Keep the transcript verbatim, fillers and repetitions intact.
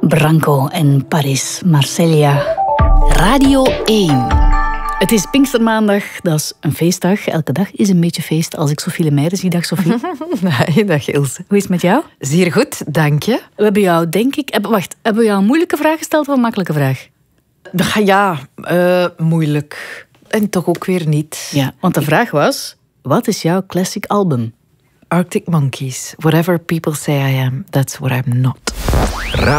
Branco en Paris, Marseilla. Radio één. Het is Pinkstermaandag, dat is een feestdag. Elke dag is een beetje feest als ik Sophie Lemaire zie. Dag Sophie. Nee, dag Ilse. Hoe is het met jou? Zeer goed, dank je. We hebben jou, denk ik... Wacht, hebben we jou een moeilijke vraag gesteld of een makkelijke vraag? Ja, uh, moeilijk. En toch ook weer niet. Ja, want de vraag was... Wat is jouw classic album? Arctic Monkeys. Whatever people say I am, that's what I'm not.